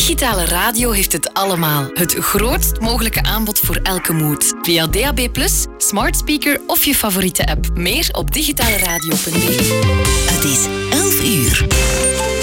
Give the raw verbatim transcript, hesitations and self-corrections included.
Digitale radio heeft het allemaal. Het grootst mogelijke aanbod voor elke mood. Via D A B plus, smart speaker of je favoriete app. Meer op digitaleradio punt b e. Het is elf uur.